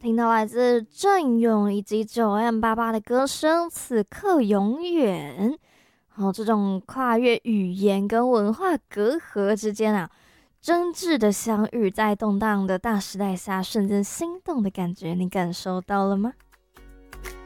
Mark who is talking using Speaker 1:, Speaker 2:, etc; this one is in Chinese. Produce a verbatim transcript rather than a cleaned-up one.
Speaker 1: 听到来自郑勇以及九 M 八八的歌声，《此刻永远》。好，这种跨越语言跟文化隔阂之间啊，真挚的相遇，在动荡的大时代下瞬间心动的感觉，你感受到了吗？